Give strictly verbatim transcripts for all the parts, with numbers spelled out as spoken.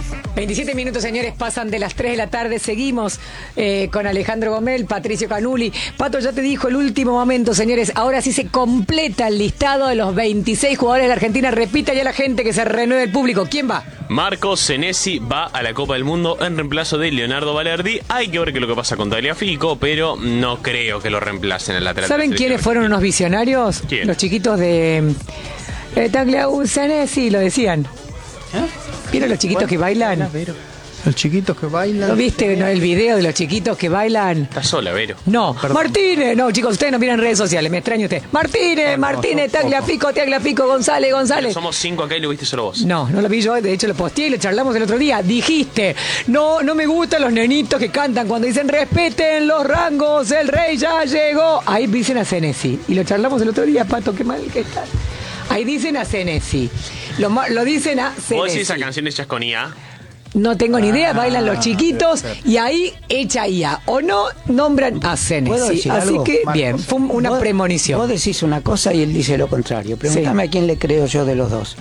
veintisiete minutos, señores, pasan de las tres de la tarde. Seguimos eh, con Alejandro Gomel, Patricio Canuli. Pato ya te dijo el último momento, señores. Ahora sí se completa el listado de los veintiséis jugadores de la Argentina. Repita ya la gente que se renueve el público. ¿Quién va? Marco Senesi va a la Copa del Mundo en reemplazo de Leonardo Balerdi. Hay que ver qué es lo que pasa con Tagliafico, pero no creo que lo reemplacen en el lateral. ¿Saben quiénes fueron unos visionarios? ¿Quién? Los chiquitos de eh, Tagliafico, Senesi, lo decían. ¿Eh? ¿Vieron los chiquitos que bailan? Los chiquitos que bailan. ¿No viste no, el video de los chiquitos que bailan? Está sola, Vero. No, Perdón. Martínez, no, chicos, ustedes no miran redes sociales, me extraña usted. Martínez, No, Martínez, no, Tagliafico, Tagliafico, González, González. Somos cinco acá y lo viste solo vos. No, no lo vi yo, de hecho lo posteé y lo charlamos el otro día. Dijiste, no, no me gustan los nenitos que cantan cuando dicen respeten los rangos, el rey ya llegó. Ahí dicen a Senesi. Y lo charlamos el otro día, Pato, qué mal que está. Ahí dicen a Senesi. Lo, ma- lo dicen a Senesi. ¿Vos decís esa canción hecha con I A? No tengo ni idea, Ah, bailan los chiquitos y ahí echa I A. O no nombran a ¿Puedo Senesi. decir Así algo, que, Marcos? bien, fue una Vos- premonición. Vos decís una cosa y él dice lo contrario. Pregúntame Sí. a quién le creo yo de los dos.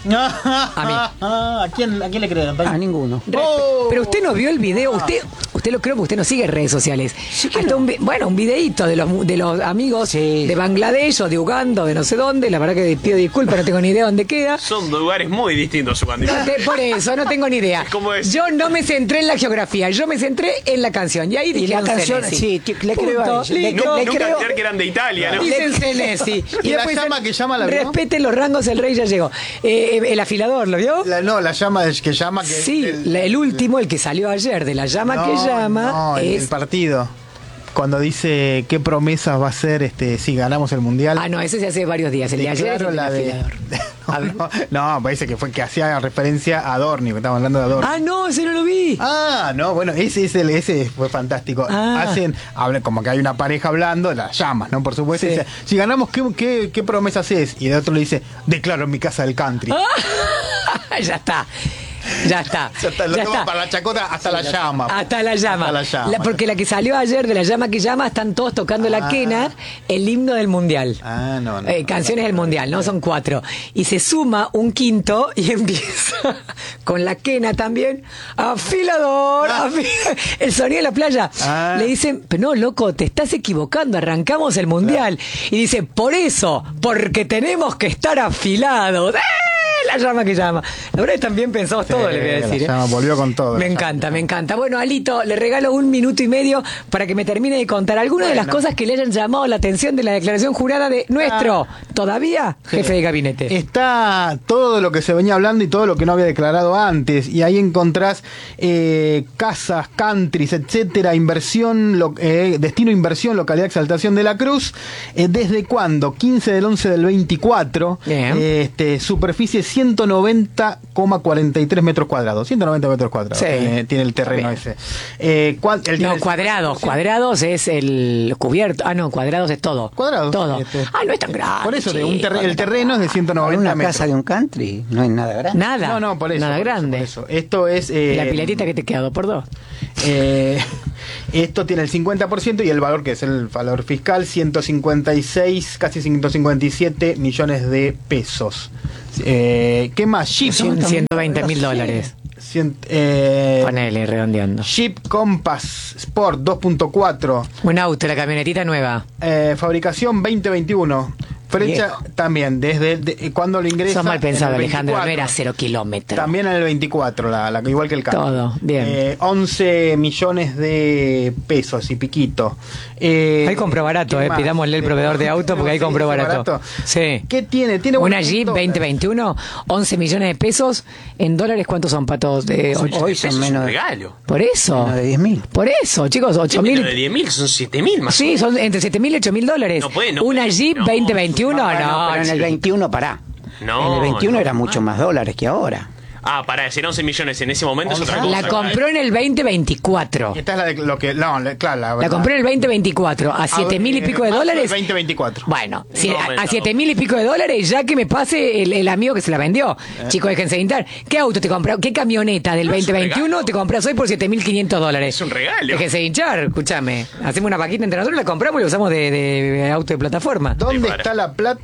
A ¿A quién, a quién le creen? A ninguno. Oh. Pero usted no vio el video, usted usted lo creo que usted no sigue redes sociales. Hasta un vi- bueno, un videíto de los de los amigos Sí. de Bangladesh o de Uganda o de no sé dónde, la verdad que pido disculpas, no tengo ni idea dónde queda. Son lugares muy distintos, su No bandita. te- por eso, no tengo ni idea. ¿Cómo es? Yo no me centré en la geografía, yo me centré en la canción. Y ahí Y dije la canción, sí, t- le creo a ella. Le, Listo. le Nunca creo. creer que eran de Italia, ¿no? Dicen Senesi. ¿Y la después llama dicen, que llama la vio? respeten los rangos, el rey ya llegó. Eh, el afilador, ¿lo vio? La, no, la llama del que llama. Que Sí, el, la- el último, el que salió ayer, de la llama no, que llama, no, el, es... el partido. Cuando dice qué promesas va a hacer este si ganamos el mundial. Ah, no, ese se hace varios días. El de ayer es Declaro el la del de. afilador. A ver. No, no, parece que fue que hacía referencia a Adorni, que estamos hablando de Adorni. Ah, no, ese no lo vi. Ah, no, bueno, ese es el, ese fue fantástico. Ah. Hacen, hablan como que hay una pareja hablando, las llamas, ¿no? Por supuesto. Sí. Dice, si ganamos, ¿qué, qué, qué promesas es? Y el otro le dice, declaro mi casa del country. Ah, ya está. Ya está. Ya está, lo ya tengo está. para la chacota hasta la llama. Hasta la llama. Hasta la llama. La- porque la que salió ayer de la llama que llama, están todos tocando la Ah. quena, el himno del mundial. Ah, no, no. Eh, canciones del mundial, ¿no? Son cuatro. Y se suma un quinto y empieza con la quena también. Afilador, afi- el sonido de la playa. Ah. Le dicen, pero no, loco, te estás equivocando, arrancamos el mundial. Y dice, por eso, porque tenemos que estar afilados. ¡Eh! La llama que llama. La verdad es que están bien pensados Sí, todos, le voy a la decir. ¿eh? llama volvió con todo. Me La encanta, llama. me encanta. Bueno, Alito, le regalo un minuto y medio para que me termine de contar algunas de las Bueno. cosas que le hayan llamado la atención de la declaración jurada de nuestro, todavía, jefe de gabinete. Está todo lo que se venía hablando y todo lo que no había declarado antes. Y ahí encontrás eh, casas, countries, etcétera, inversión, lo- eh, destino inversión, localidad Exaltación de la Cruz. Eh, ¿Desde cuándo? quince del once del veinticuatro. Bien. Eh, este, superficie ciento noventa coma cuarenta y tres metros cuadrados. ciento noventa metros cuadrados. Sí. Tiene, tiene el terreno ese. Eh, ¿cuál- el- No, el- cuadrados, cuadrados es el cubierto. Ah, no, cuadrados es todo. Cuadrados. Todo. Este. Ah, no es tan grande. Por eso, de un chico, terre- no el es tan terreno es de grande. ciento Para noventa una metros. casa de un country no es nada grande. Nada. No, no, por eso. Nada por eso, grande. por eso. Esto es. eh, La piletita que te queda dos por dos. Eh, esto tiene el cincuenta por ciento y el valor, que es el valor fiscal, ciento cincuenta y seis, casi ciento cincuenta y siete millones de pesos. Eh, ¿Qué más? Jeep. Son ciento veinte mil dólares. Cien- eh, Ponele, redondeando. Jeep Compass Sport dos punto cuatro. Un auto, la camionetita nueva. Eh, fabricación veinte veintiuno. Fecha Viejo. también, desde el- de- cuando lo ingresa. Sos mal pensado, en el Alejandro. No veinticuatro. era cero kilómetros. También en el veinticuatro, la, la- igual que el carro. Todo, bien. Eh, once millones de pesos y piquito. Eh, Ahí compró barato, ¿qué eh. más? Pidámosle el proveedor de auto porque ahí Sí, compró sí, barato. Sí. ¿Qué tiene? Tiene Una buenos Jeep dólares. veinte veintiuno, once millones de pesos. ¿En dólares cuántos son, patos? De ocho- Hoy Eso son es un menos de, regalo. Por eso. menos de diez mil. Por eso, chicos, ocho Menos de mil. diez mil, son siete mil más. Sí, son entre siete mil y ocho mil dólares. No puede, no Una puede, Jeep no. veinte veintiuno, no. Bueno, pero en el chico. veintiuno, pará. No, en el veintiuno no. era mucho más dólares que ahora. Ah, para decir once millones en ese momento es otra cosa. La compró en el veinte veinticuatro. Esta es la de lo que. No, la- claro, la, La compró en el veinte veinticuatro. ¿A siete mil y pico de dólares? veinte veinticuatro. Bueno, si No, a- a aumentado. siete mil y pico de dólares, ya que me pase el, el amigo que se la vendió. Chicos, déjense de hinchar. ¿Qué auto te compras? ¿Qué camioneta del No, es un veinte veintiuno regalo. te compras hoy por siete mil quinientos dólares? Es un regalo. Déjense de hinchar, escúchame. Hacemos una vaquita entre nosotros, la compramos y la usamos de, de auto de plataforma. ¿Dónde Sí, para. está la plata?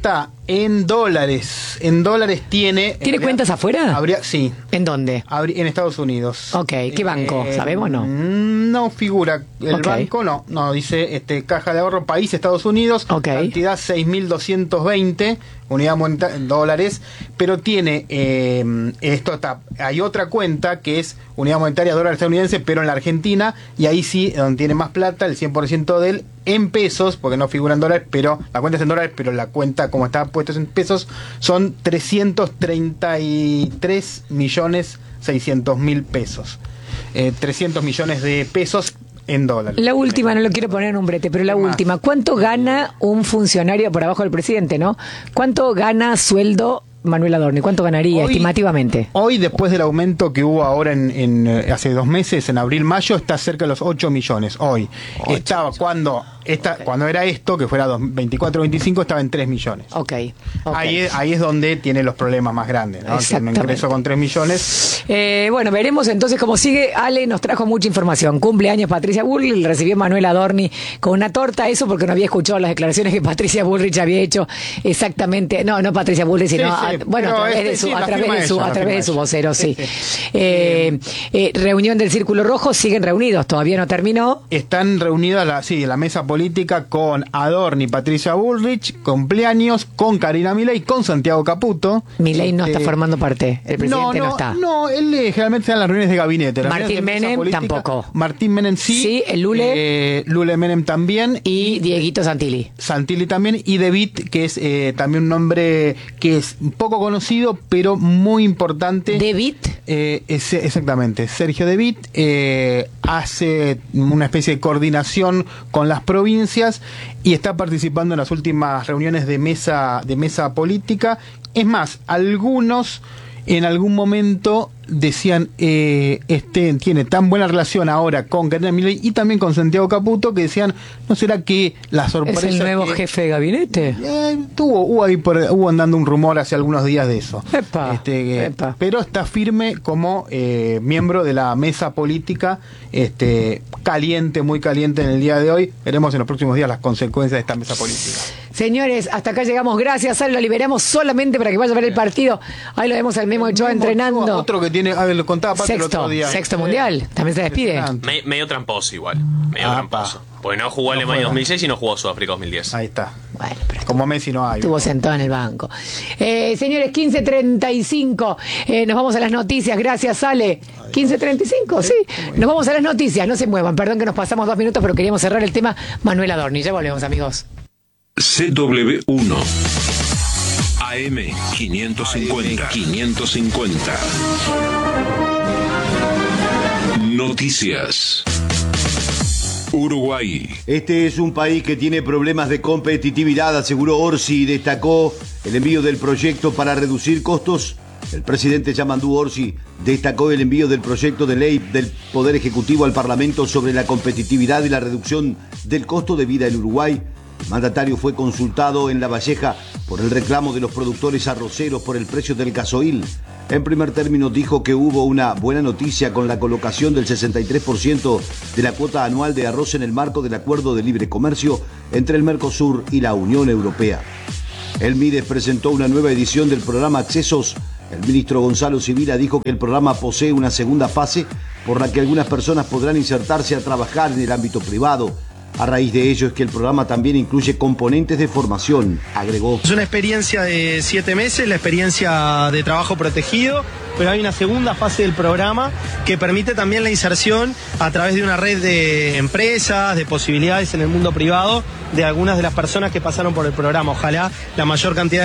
En dólares. En dólares tiene... ¿Tiene cuentas afuera? Habría, sí. ¿En dónde? Habría, en Estados Unidos. Ok, ¿qué banco? Eh, ¿Sabemos o no? No figura el Ok. banco, no. No, dice este Caja de Ahorro, país Estados Unidos, Ok. cantidad seis mil doscientos veinte unidad monetaria en dólares, pero tiene, eh, esto está, hay otra cuenta que es unidad monetaria dólar estadounidense, pero en la Argentina, y ahí sí, donde tiene más plata, el cien por ciento de él en pesos, porque no figura en dólares, pero la cuenta es en dólares, pero la cuenta como está puesto en pesos, son trescientos treinta y tres millones seiscientos mil pesos. Eh, trescientos millones de pesos en dólares. La última, no lo quiero poner en un brete, pero la ¿Qué más? última. ¿Cuánto gana un funcionario por abajo del presidente, no? ¿Cuánto gana sueldo Manuel Adorni? ¿Cuánto ganaría Hoy- estimativamente? Hoy, después del aumento que hubo ahora en, en, eh, hace dos meses, en abril-mayo, está cerca de los ocho millones. Hoy. Estaba cuando esta, cuando era esto, que fuera dos- veinticuatro veinticinco, estaba en tres millones. Ok. ok. Ahí, es, ahí es donde tiene los problemas más grandes, ¿no? Que me Exactamente. ingreso con tres millones. Eh, bueno, veremos entonces cómo sigue. Ale nos trajo mucha información. Cumpleaños Patricia Bullrich, recibió Manuel Adorni con una torta, eso porque no había escuchado las declaraciones que Patricia Bullrich había hecho exactamente. No, no Patricia Bullrich, sino Sí, sí, a- bueno, a pero través este, de su, sí, a la través firma de su, ella, a la través de firma su ella. vocero, sí. Sí, sí. Eh, eh, reunión del Círculo Rojo, siguen reunidos, todavía no terminó. Están reunidas la, sí, la mesa política con Adorni, Patricia Bullrich, cumpleaños, con Karina Milei, con Santiago Caputo. Milei no está Este, formando parte, el presidente no, no, está. No, él eh, generalmente está en las reuniones de gabinete. las Martín reuniones de mesa Menem política. tampoco. Martín Menem sí. Sí, el Lule. Eh, Lule Menem también. Y Dieguito Santilli. Santilli también. Y De Witt, que es eh, también un nombre que es poco conocido, pero muy importante. De Witt. Eh, es- exactamente, Sergio De Witt eh, hace una especie de coordinación con las provincias y está participando en las últimas reuniones de mesa de mesa política. Es más, algunos en algún momento decían eh, este tiene tan buena relación ahora con Karina Milei y también con Santiago Caputo que decían, ¿no será que la sorpresa ¿Es el nuevo que- jefe de gabinete? eh, tuvo, hubo ahí por, hubo andando un rumor hace algunos días de eso. Epa, Este, que- epa. Pero está firme como eh, miembro de la mesa política, este, caliente, muy caliente en el día de hoy. Veremos en los próximos días las consecuencias de esta mesa política. Señores, hasta acá llegamos. Gracias, Ale. Lo liberamos solamente para que vaya a ver el partido. Ahí lo vemos al Memo Ochoa entrenando. Otro que tiene, a ver, lo contaba Pato el Sexto, otro día. sexto Eh, mundial. También se despide. impresionante. Me- medio tramposo igual. Medio Ah, tramposo. pa. Porque no jugó No Alemania juega. dos mil seis y no jugó Sudáfrica dos mil diez. Ahí está. Bueno, pero Como Messi no hay. estuvo sentado en el banco. Eh, señores, quince treinta y cinco. Eh, nos vamos a las noticias. Gracias, Ale. quince treinta y cinco, sí. Nos vamos a las noticias. No se muevan. Perdón que nos pasamos dos minutos, pero queríamos cerrar el tema Manuel Adorni. Ya volvemos, amigos. C W uno A M quinientos cincuenta quinientos cincuenta Noticias. Uruguay. Este es un país que tiene problemas de competitividad, aseguró Orsi y destacó el envío del proyecto para reducir costos. El presidente Yamandú Orsi destacó el envío del proyecto de ley del Poder Ejecutivo al Parlamento sobre la competitividad y la reducción del costo de vida en Uruguay. El mandatario fue consultado en La Valleja por el reclamo de los productores arroceros por el precio del gasoil. En primer término dijo que hubo una buena noticia con la colocación del sesenta y tres por ciento de la cuota anual de arroz en el marco del Acuerdo de Libre Comercio entre el Mercosur y la Unión Europea. El Mides presentó una nueva edición del programa Accesos. El ministro Gonzalo Sibila dijo que el programa posee una segunda fase por la que algunas personas podrán insertarse a trabajar en el ámbito privado. A raíz de ello es que el programa también incluye componentes de formación, agregó. Es una experiencia de siete meses, la experiencia de trabajo protegido, pero hay una segunda fase del programa que permite también la inserción a través de una red de empresas, de posibilidades en el mundo privado de algunas de las personas que pasaron por el programa. Ojalá la mayor cantidad de